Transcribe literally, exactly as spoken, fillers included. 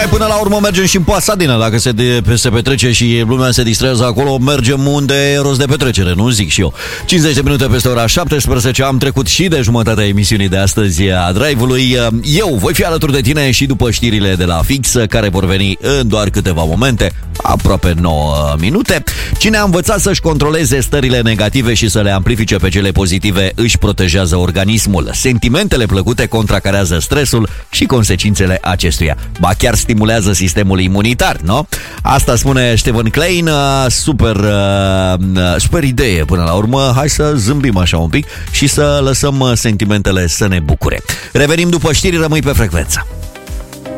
E, până la urmă mergem și în Pasadena. Dacă se, de, se petrece și lumea se distrează acolo, mergem unde e rost de petrecere, nu zic și eu. cincizeci de minute peste ora șaptesprezece. Am trecut și de jumătatea emisiunii de astăzi a Drive-ului. Eu voi fi alături de tine și după știrile de la Fix, care vor veni în doar câteva momente, aproape nouă minute. Cine a învățat să-și controleze stările negative și să le amplifice pe cele pozitive își protejează organismul. Sentimentele plăcute contracarează stresul și consecințele acestuia. Ba chiar stimulează sistemul imunitar, nu? Asta spune Stephen Klein. Super, super idee până la urmă. Hai să zâmbim așa un pic și să lăsăm sentimentele să ne bucure. Revenim după știri, rămâi pe frecvență.